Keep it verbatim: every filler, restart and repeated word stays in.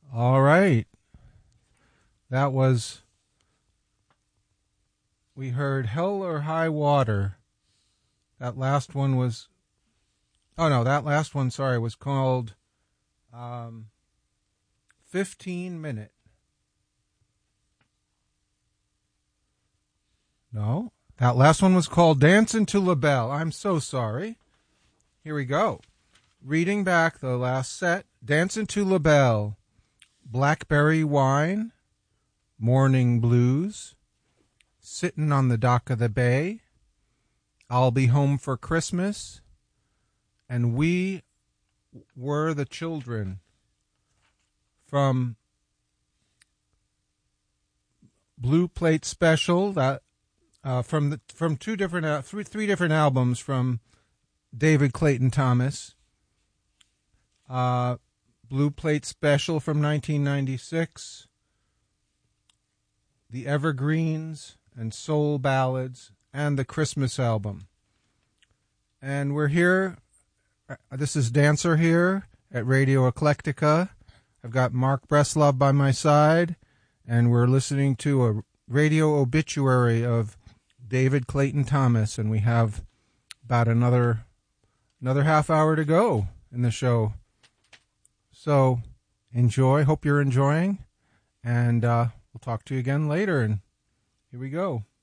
All right. That was, we heard Hell or High Water. That last one was, oh no, that last one, sorry, was called um, fifteen Minute. No, that last one was called Dancin' to La Belle. I'm so sorry. Here we go. Reading back the last set, Dancin' to La Belle, Blackberry Wine, Morning Blues, Sittin' on the Dock of the Bay, I'll Be Home for Christmas, and We Were the Children from Blue Plate Special, that uh, from the, from two different uh, three three different albums from David Clayton Thomas. Uh, Blue Plate Special from nineteen ninety-six, The Evergreens and Soul Ballads, and the Christmas album. And we're here, this is Dancer here at Radio Eclectica. I've got Mark Breslov by my side, and we're listening to a radio obituary of David Clayton Thomas, and we have about another another half hour to go in the show. So enjoy, hope you're enjoying, and uh, we'll talk to you again later, and here we go.